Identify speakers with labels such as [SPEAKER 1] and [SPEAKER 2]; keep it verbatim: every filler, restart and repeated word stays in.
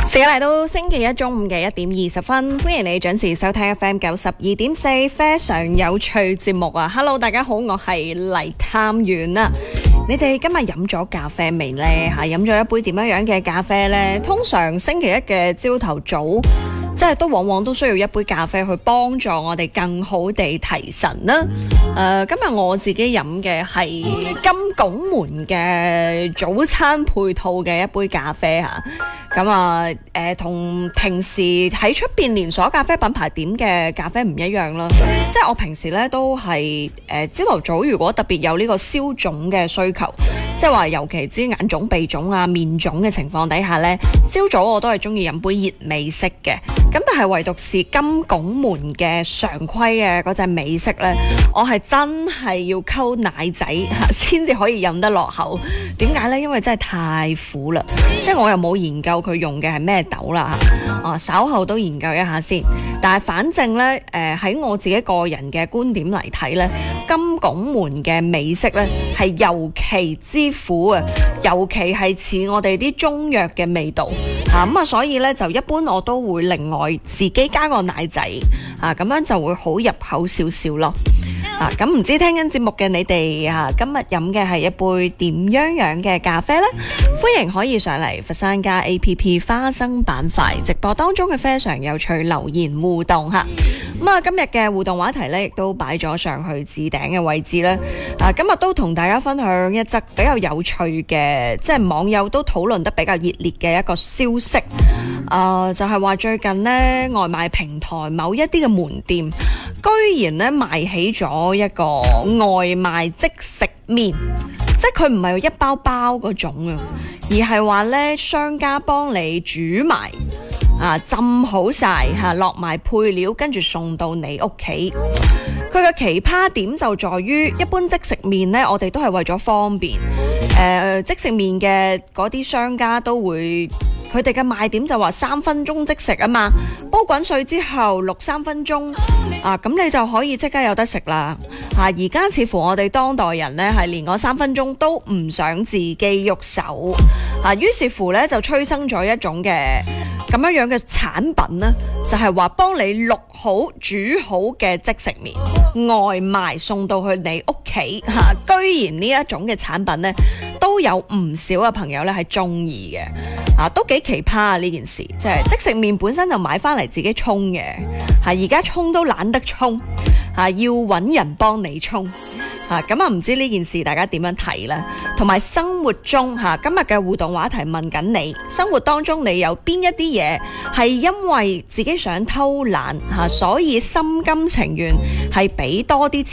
[SPEAKER 1] 時間嚟到星期一中午嘅一點二十分，歡迎你準時收聽 F M 九十二點四非常有趣節目啊 ！Hello， 大家好，我係黎探員啊！你哋今日飲咗咖啡未呢？吓，飲咗一杯點樣樣嘅咖啡呢？通常星期一嘅朝頭早，即係都往往都需要一杯咖啡去幫助我哋更好地提神啦。誒、呃，今日我自己飲嘅係金拱門嘅早餐配套嘅一杯咖啡吓。咁啊，誒、呃，同平時喺出邊連鎖咖啡品牌點嘅咖啡唔一樣啦。即係我平時咧都係誒朝頭早，如果特別有呢個消腫嘅需求，即係話尤其之眼腫、鼻腫啊、面腫嘅情況底下咧，朝早我都係中意飲杯熱美式嘅。咁但係唯獨是金拱門嘅常規嘅嗰隻美式咧，我係真係要溝奶仔先至可以飲得落口。點解咧？因為真係太苦啦，即係我又冇研究佢用嘅係咩豆啦嚇，啊稍後都研究一下先。但係反正咧，誒、呃、喺我自己個人嘅觀點嚟睇咧，金拱門嘅美式咧係尤其之苦啊，尤其係似我哋啲中藥嘅味道嚇，咁啊所以咧就一般我都會另外自己加個奶仔啊，咁樣就會好入口少少咯。啊，咁唔知聽緊節目嘅你哋啊，今日飲嘅係一杯點樣樣嘅咖啡呢？歡迎可以上嚟佛山家 A P P 花生板塊直播當中嘅非常有趣留言互動吓。咁啊，今日嘅互動話題呢，亦都擺咗上去置頂嘅位置啦。啊，今日都同大家分享一則比較有趣嘅，即係網友都討論得比較熱烈嘅一個消息。啊，就係、是、話最近呢，外賣平台某一啲嘅門店，居然呢賣起咗一個外賣即食麵，即係佢唔係一包包嗰種啊，而係話呢商家幫你煮埋啊，浸好晒吓，落埋配料，跟住送到你屋企。佢嘅奇葩點就在於，一般即食麵呢，我哋都係為咗方便，誒、呃，即食麵嘅嗰啲商家都會。佢哋嘅賣點就話三分鐘即食啊嘛，煲滾水之後淥三分鐘啊，咁你就可以即刻有得食啦。啊，而家似乎我哋當代人呢，係連嗰三分鐘都唔想自己喐手啊，於是乎呢，就催生咗一種嘅咁樣樣嘅產品呢，就係話幫你淥好煮好嘅即食麵外賣送到去你屋企吓，居然呢一種嘅產品呢，都有唔少嘅朋友呢係中意嘅。啊，都幾奇葩啊！呢件事即係即食麵本身就買翻嚟自己沖嘅，吓而家沖都懶得沖，吓、啊、要搵人幫你沖，吓咁啊唔知呢件事大家點樣睇呢？同埋生活中吓、啊、今日嘅互動話題問緊你，生活當中你有邊一啲嘢係因為自己想偷懶吓、啊，所以心甘情願係俾多啲錢